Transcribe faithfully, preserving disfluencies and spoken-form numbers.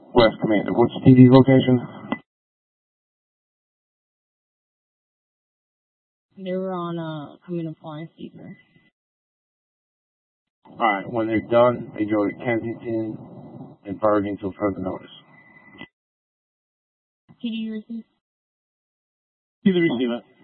West Commander, what's T V location? They were on uh, Camino Flying Steamer. Alright, when they're done, they go to Kensington and Bergen until further notice. P D receive? See the receiver.